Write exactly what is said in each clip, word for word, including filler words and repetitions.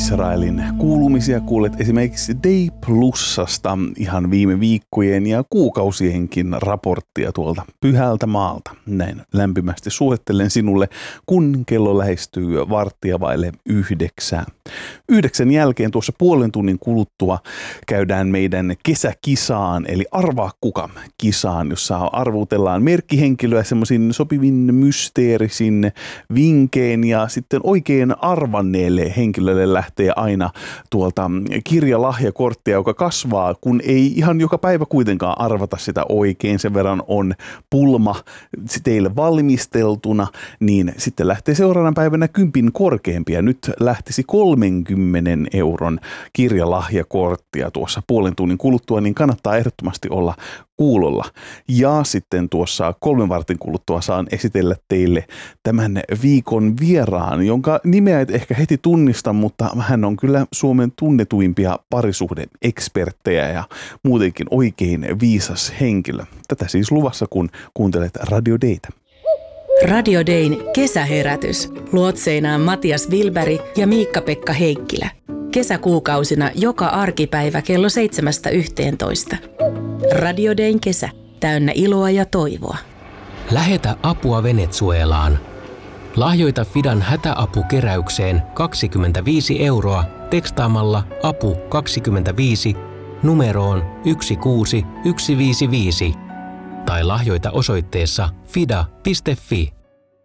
Israelin kuulumisia kuulet esimerkiksi Day Plusasta ihan viime viikkojen ja kuukausienkin raporttia tuolta pyhältä maalta. Näin lämpimästi suosittelen sinulle, kun kello lähestyy varttia vaille yhdeksää. Yhdeksän jälkeen tuossa puolen tunnin kuluttua käydään meidän kesäkisaan, eli arvaa kuka kisaan, jossa arvutellaan merkkihenkilöä semmoisin sopivin mysteerisin vinkein ja sitten oikein arvanneelle henkilölle lähtee aina tuolta kirjalahjakorttia, joka kasvaa, kun ei ihan joka päivä kuitenkaan arvata sitä oikein. Sen verran on pulma teille valmisteltuna, niin sitten lähtee seuraavana päivänä kympin korkeampia. Nyt lähtisi kolmenkymmenen euron kirjalahjakorttia tuossa puolen tunnin kuluttua, niin kannattaa ehdottomasti olla kuulolla. Ja sitten tuossa kolmen vartin kuluttua saan esitellä teille tämän viikon vieraan, jonka nimeä et ehkä heti tunnista, mutta hän on kyllä Suomen tunnetuimpia parisuhde-eksperttejä ja muutenkin oikein viisas henkilö. Tätä siis luvassa, kun kuuntelet Radio Daytä. Radio Dayn kesäherätys. Luotseinaan Matias Wilberg ja Miikka-Pekka Heikkilä. Kesäkuukausina joka arkipäivä kello seitsemästä yhteentoista. Radio Dayn kesä. Täynnä iloa ja toivoa. Lähetä apua Venezuelaan. Lahjoita Fidan hätäapukeräykseen kaksikymmentäviisi euroa tekstaamalla apu kaksikymmentäviisi numeroon yksi kuusi yksi viisi viisi tai lahjoita osoitteessa fida piste fi.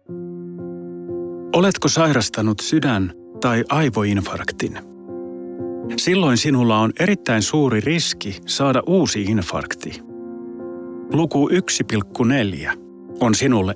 Oletko sairastanut sydän- tai aivoinfarktin? Silloin sinulla on erittäin suuri riski saada uusi infarkti. Luku yksi pilkku neljä on sinulle